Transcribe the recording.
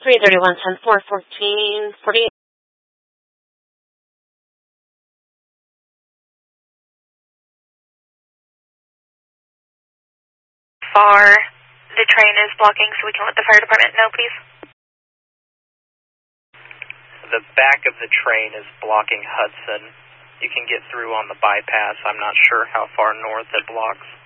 331, 10, 4, 14, 48. Far, the train is blocking, so we can let the fire department know, please. The back of the train is blocking Hudson. You can get through on the bypass. I'm not sure how far north it blocks.